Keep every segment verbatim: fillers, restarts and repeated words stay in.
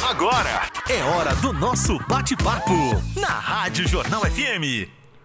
Agora é hora do nosso bate-papo na Rádio Jornal F M.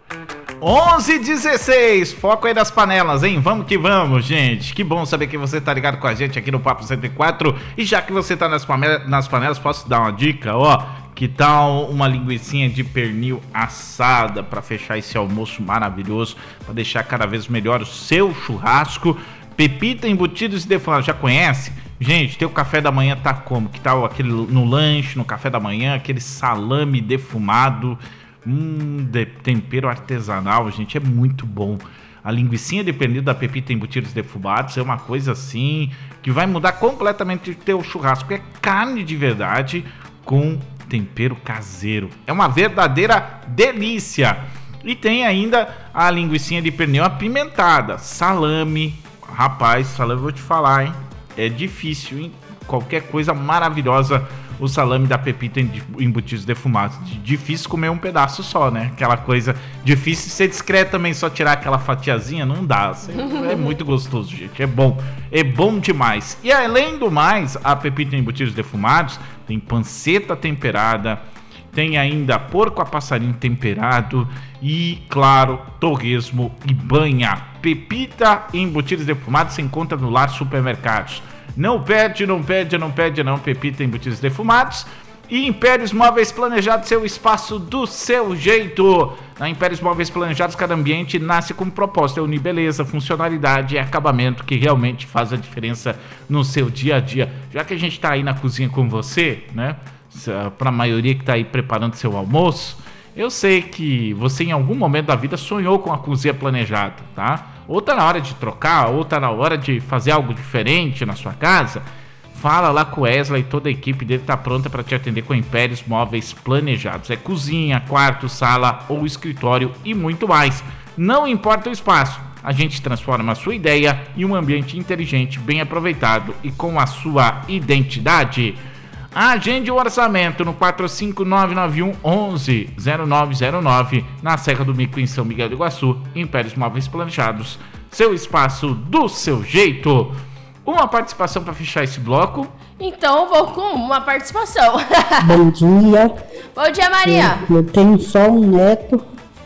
onze e dezesseis, foco aí das panelas, hein? Vamos que vamos, gente. Que bom saber que você tá ligado com a gente aqui no Papo cento e quatro. E já que você tá nas panelas, nas panelas, posso dar uma dica, ó? Que tal uma linguicinha de pernil assada para fechar esse almoço maravilhoso, para deixar cada vez melhor o seu churrasco? Pepita embutidos e defumados, já conhece? Gente, teu café da manhã tá como? Que tal aquele no lanche, no café da manhã, aquele salame defumado, hum, de tempero artesanal, gente, é muito bom. A linguicinha de pernil da Pepita embutidos e defumados é uma coisa assim que vai mudar completamente o teu churrasco. É carne de verdade com tempero caseiro. É uma verdadeira delícia. E tem ainda a linguicinha de pernil apimentada, salame. Rapaz, salame, eu vou te falar, hein? É difícil, hein? Qualquer coisa maravilhosa, o salame da Pepita embutidos defumados. Difícil comer um pedaço só, né? Aquela coisa difícil ser discreto também, só tirar aquela fatiazinha, não dá. É muito gostoso, gente. É bom. É bom demais. E além do mais, a Pepita embutidos defumados tem panceta temperada, tem ainda porco a passarinho temperado e, claro, torresmo e banha. Pepita embutidos defumados se encontra no Lar Supermercados. Não perde, não perde, não perde não, Pepita embutidos defumados. E Impérios Móveis Planejados, seu espaço do seu jeito. Na Impérios Móveis Planejados, cada ambiente nasce com propósito. É unir beleza, funcionalidade e acabamento que realmente faz a diferença no seu dia a dia. Já que a gente está aí na cozinha com você, né? Para a maioria que está aí preparando seu almoço, eu sei que você em algum momento da vida sonhou com a cozinha planejada, tá? Ou tá na hora de trocar, ou tá na hora de fazer algo diferente na sua casa. Fala lá com o Wesley, toda a equipe dele tá pronta para te atender com Impérios Móveis Planejados. É cozinha, quarto, sala ou escritório e muito mais. Não importa o espaço, a gente transforma a sua ideia em um ambiente inteligente, bem aproveitado e com a sua identidade. Agende o orçamento no quatro cinco nove nove um onze zero nove zero nove, na Serra do Mico, em São Miguel do Iguaçu. Impérios Móveis Planejados, seu espaço do seu jeito. Uma participação para fechar esse bloco? Então eu vou com uma participação. Bom dia. Bom dia, Maria. Eu, eu tenho só um neto,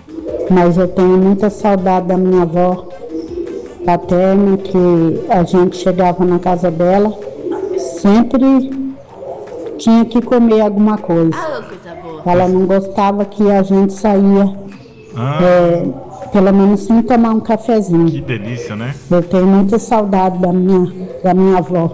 mas eu tenho muita saudade da minha avó paterna, que a gente chegava na casa dela, sempre tinha que comer alguma coisa. Ah, coisa boa. Ela não gostava que a gente saía, Ah, é, pelo menos sem tomar um cafezinho. que delícia, né? Eu tenho muita saudade da minha, da minha avó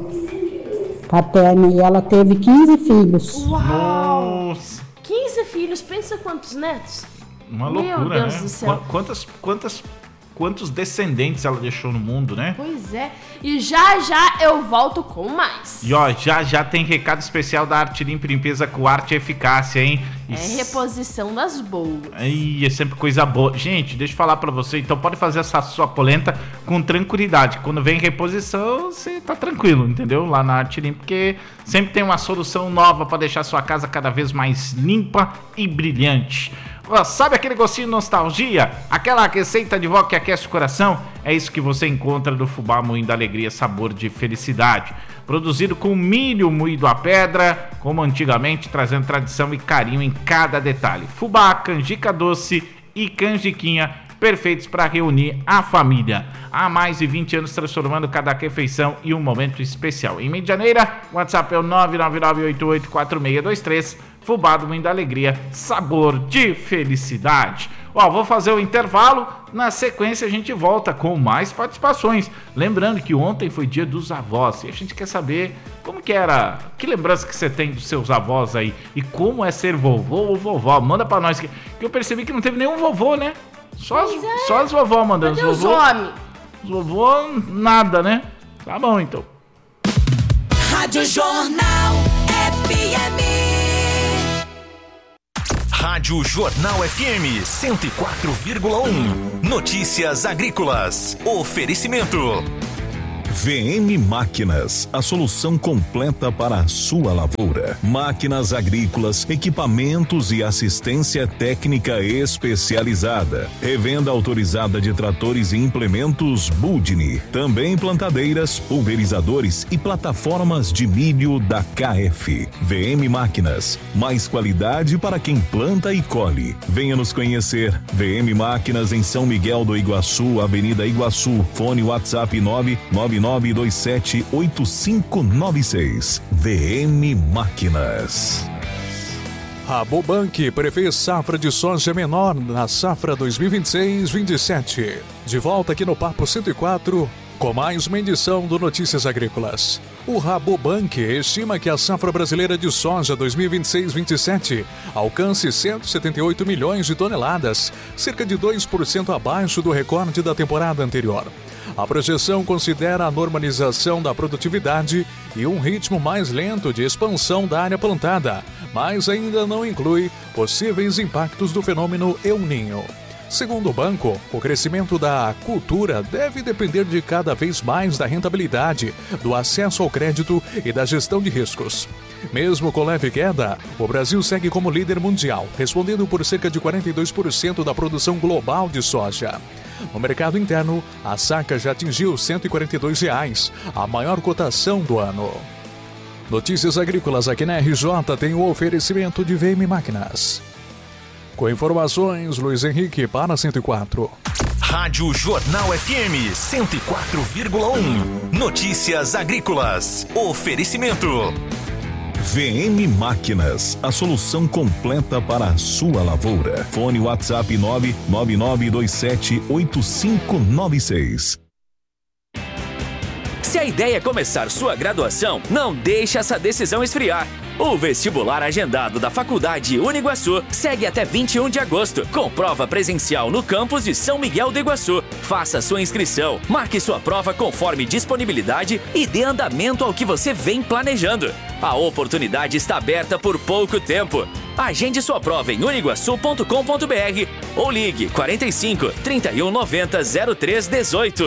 paterna, e ela teve quinze filhos. Uau! Nossa, quinze filhos, pensa quantos netos? uma Meu loucura, Deus né? do céu. Quantas, quantas, quantos descendentes ela deixou no mundo, né? Pois é. E já já eu volto com mais. E ó, já já tem recado especial da Arte Limpa e Limpeza com Arte e Eficácia, hein? E É reposição das boas. Aí é sempre coisa boa. Gente, deixa eu falar pra você. Então pode fazer essa sua polenta com tranquilidade. Quando vem reposição, você tá tranquilo, entendeu? Lá na Arte Limpa, porque sempre tem uma solução nova pra deixar sua casa cada vez mais limpa e brilhante. Ó, sabe aquele gostinho de nostalgia? Aquela receita de vó que aquece o coração? É isso que você encontra no fubá moído alegria, sabor de felicidade. Produzido com milho moído à pedra, como antigamente, trazendo tradição e carinho em cada detalhe. Fubá, canjica doce e canjiquinha, perfeitos para reunir a família. Há mais de vinte anos transformando cada refeição em um momento especial. Em Medianeira, o WhatsApp é o nove nove nove oito oito quatro seis dois três. Fubá do Moinho da Alegria, sabor de felicidade. Ó, vou fazer o intervalo, na sequência a gente volta com mais participações. Lembrando que ontem foi dia dos avós e a gente quer saber como que era, que lembrança que você tem dos seus avós aí e como é ser vovô ou vovó. Manda pra nós, que, que eu percebi que não teve nenhum vovô, né? Só as, é. só as vovó mandando. Cadê os vovô, homens? os vovô, nada, né? Tá bom, então. Rádio Jornal F M. Rádio Jornal F M cento e quatro vírgula um. Notícias agrícolas. Oferecimento. V M Máquinas, a solução completa para a sua lavoura. Máquinas agrícolas, equipamentos e assistência técnica especializada. Revenda autorizada de tratores e implementos Budni. Também plantadeiras, pulverizadores e plataformas de milho da K F. V M Máquinas, mais qualidade para quem planta e colhe. Venha nos conhecer. V M Máquinas em São Miguel do Iguaçu, Avenida Iguaçu. Fone WhatsApp nove nove nove dois sete oito cinco nove seis. V M Máquinas. Rabobank prevê safra de soja menor na safra dois mil e vinte e seis vinte e sete. De volta aqui no Papo cento e quatro, com mais uma edição do Notícias Agrícolas. O Rabobank estima que a safra brasileira de soja dois mil e vinte e seis vinte e sete alcance cento e setenta e oito milhões de toneladas, cerca de dois por cento abaixo do recorde da temporada anterior. A projeção considera a normalização da produtividade e um ritmo mais lento de expansão da área plantada, mas ainda não inclui possíveis impactos do fenômeno El Niño. Segundo o banco, o crescimento da cultura deve depender de cada vez mais da rentabilidade, do acesso ao crédito e da gestão de riscos. Mesmo com leve queda, o Brasil segue como líder mundial, respondendo por cerca de quarenta e dois por cento da produção global de soja. No mercado interno, a saca já atingiu cento e quarenta e dois reais, a maior cotação do ano. Notícias Agrícolas aqui na R J tem o oferecimento de V M Máquinas. Com informações, Luiz Henrique para cento e quatro. Rádio Jornal F M cento e quatro vírgula um. Notícias Agrícolas. Oferecimento. V M Máquinas, a solução completa para a sua lavoura. Fone WhatsApp nove nove nove dois sete oito cinco nove seis. Se a ideia é começar sua graduação, não deixe essa decisão esfriar. O vestibular agendado da Faculdade Uniguaçu segue até vinte e um de agosto, com prova presencial no campus de São Miguel do Iguaçu. Faça sua inscrição, marque sua prova conforme disponibilidade e dê andamento ao que você vem planejando. A oportunidade está aberta por pouco tempo. Agende sua prova em uniguaçu ponto com ponto br ou ligue quarenta e cinco, trinta e um, noventa, zero três dezoito.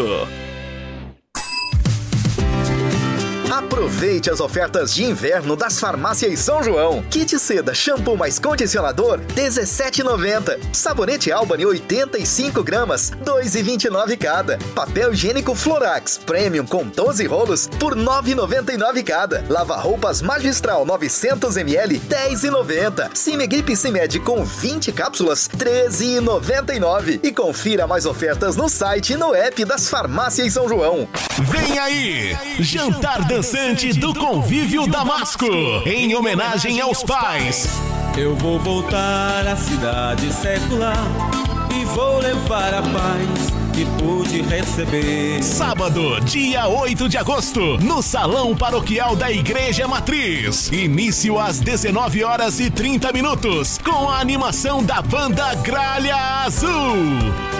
Aproveite as ofertas de inverno das Farmácias São João. Kit seda shampoo mais condicionador, dezessete reais e noventa centavos. Sabonete Albany, oitenta e cinco gramas, dois reais e vinte e nove centavos cada. Papel higiênico Florax Premium com doze rolos por nove reais e noventa e nove centavos cada. Lava-roupas Magistral novecentos mililitros, dez reais e noventa centavos. Cimegripe Cimed com vinte cápsulas, treze reais e noventa e nove centavos. E confira mais ofertas no site e no app das Farmácias São João. Vem aí, Jantar Dançante do Convívio Damasco, em homenagem aos pais. Eu vou voltar à cidade secular e vou levar a paz que pude receber. Sábado, dia oito de agosto, no Salão Paroquial da Igreja Matriz. Início às dezenove horas e trinta minutos, com a animação da banda Gralha Azul.